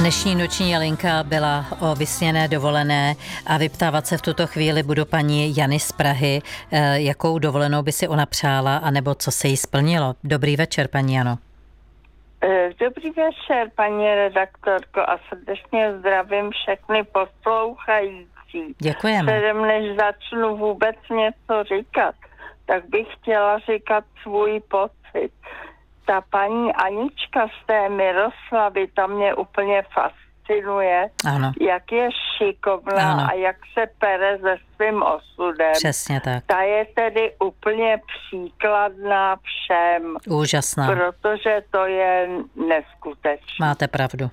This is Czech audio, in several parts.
Dnešní noční linka byla o vysněné dovolené a vyptávat se v tuto chvíli budu paní Jany z Prahy, jakou dovolenou by si ona přála, anebo co se jí splnilo. Dobrý večer, paní Jano. Dobrý večer, paní redaktorko, a srdečně zdravím všechny poslouchající. Děkujeme. Předem, než začnu vůbec něco říkat, tak bych chtěla říkat svůj pocit. Ta paní Anička z té Miroslavy, ta mě úplně fascinuje, Ano. jak je šikovná, ano, a jak se pere se svým osudem. Přesně tak. Ta je tedy úplně příkladná všem. Úžasná. Protože to je neskutečné. Máte pravdu.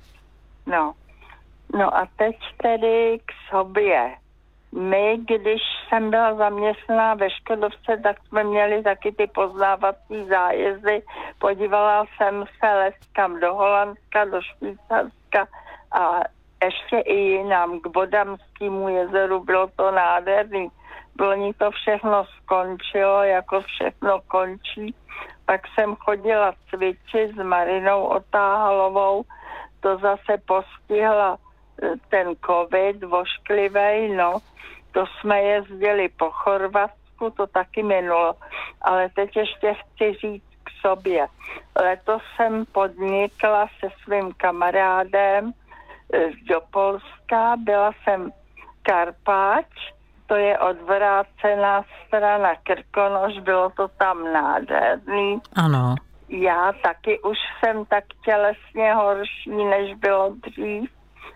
No a teď tedy k sobě. My, když jsem byla zaměstnaná ve Škodovce, tak jsme měli taky ty poznávací zájezdy. Podívala jsem se leskam do Holandska, do Švýcarska a ještě i jinam, k Bodamskému jezeru. Bylo to nádherný. Loni to všechno skončilo, jako všechno končí. Pak jsem chodila cvičit s Marinou Otáhalovou. To zase postihla ten covid vošklivej, no. To jsme jezdili po Chorvatsku, to taky minulo. Ale teď ještě chci říct k sobě. Letos jsem podnikla se svým kamarádem do Polska. Byla jsem Karpáč, to je odvrácená strana Krkonoš, bylo to tam nádherný. Ano. Já taky už jsem tak tělesně horší, než bylo dřív.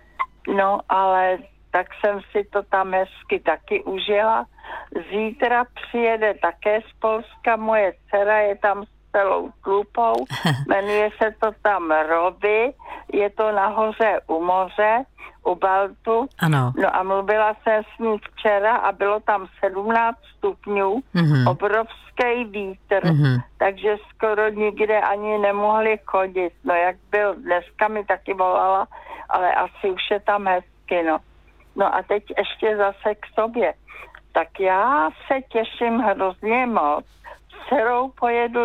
No, ale tak jsem si to tam hezky taky užila. Zítra přijede také z Polska moje dcera, je tam s celou tlupou. Jmenuje se to tam Rovy, je to nahoře u moře, u Baltu. Ano. No a mluvila jsem s ní včera a bylo tam 17 stupňů, obrovský vítr, takže skoro nikde ani nemohli chodit. No jak byl, dneska mi taky volala, ale asi už je tam hezky, no. No a teď ještě zase k sobě. Tak já se těším hrozně moc. S dcerou pojedu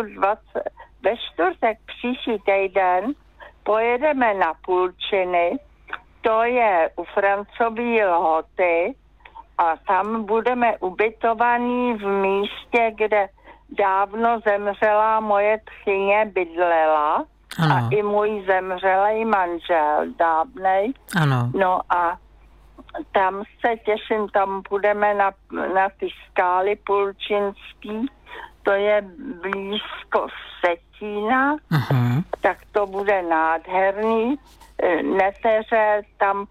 ve čtvrtek příští týden, pojedeme na Půlčiny, to je u Francové Lhoty a tam budeme ubytovaní v místě, kde dávno zemřela moje tchyně bydlela. Ano. A i můj zemřelej manžel dávnej. Ano. No a tam se těším, tam půjdeme na ty skály Pulčinský, to je blízko Vsetína, tak to bude nádherný. Neteře tam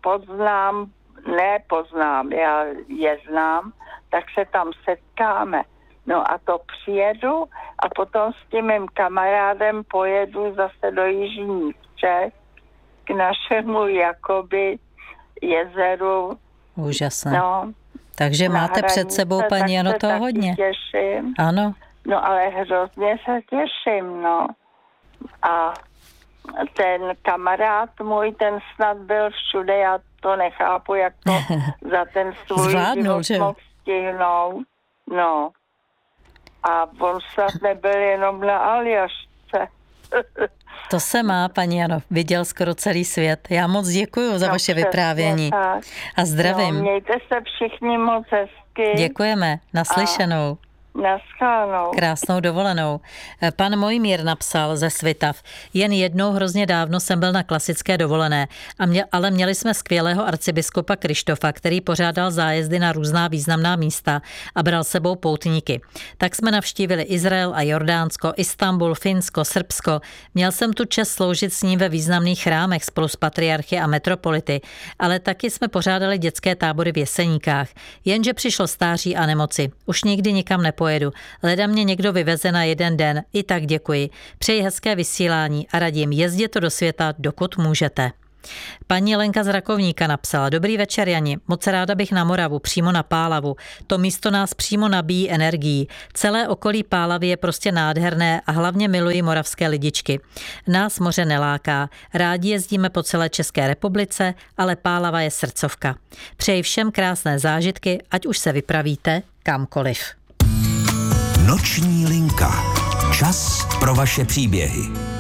nepoznám, já je znám, tak se tam setkáme. No a to přijedu a potom s tím mým kamarádem pojedu zase do Jižních Čech k našemu jakoby jezeru. Úžasné. No, takže máte před sebou, paní Jano, toho hodně. Těším. Ano. No ale hrozně se těším, no. A ten kamarád můj, ten snad byl všude, já to nechápu, jak to za ten svůj život mohl stihnout. No. A on snad nebyl jenom na Aljašce. To se má, paní Jano, viděl skoro celý svět. Já moc děkuju za vaše vyprávění. Tak. A zdravím. No, mějte se všichni moc hezky. Děkujeme, naslyšenou. Naschledanou. Krásnou dovolenou. Pan Mojmír napsal ze Svitav. Jen jednou hrozně dávno jsem byl na klasické dovolené, ale měli jsme skvělého arcibiskupa Krištofa, který pořádal zájezdy na různá významná místa a bral sebou poutníky. Tak jsme navštívili Izrael a Jordánsko, Istanbul, Finsko, Srbsko. Měl jsem tu čest sloužit s ním ve významných chrámech spolu s patriarchy a metropolity, ale taky jsme pořádali dětské tábory v Jeseníkách. Jenže přišlo stáří a nemoci. Už nikdy nikam nepojedu. Leda mě někdo vyveze na jeden den, i tak děkuji. Přeji hezké vysílání a radím, jezděte do světa, dokud můžete. Paní Lenka z Rakovníka napsala: Dobrý večer, Jani. Moc ráda bych na Moravu, přímo na Pálavu. To místo nás přímo nabíjí energií. Celé okolí Pálavy je prostě nádherné a hlavně miluji moravské lidičky. Nás moře neláká. Rádi jezdíme po celé České republice, ale Pálava je srdcovka. Přeji všem krásné zážitky, ať už se vypravíte kamkoliv. Noční linka. Čas pro vaše příběhy.